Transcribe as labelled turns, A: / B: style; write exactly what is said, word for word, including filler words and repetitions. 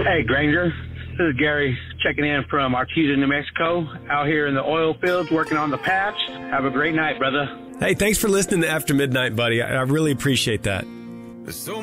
A: Hey, Granger. This is Gary checking in from Artesia, New Mexico, out here in the oil fields working on the patch. Have a great night, brother.
B: Hey, thanks for listening to After Midnight, buddy. I, I really appreciate that.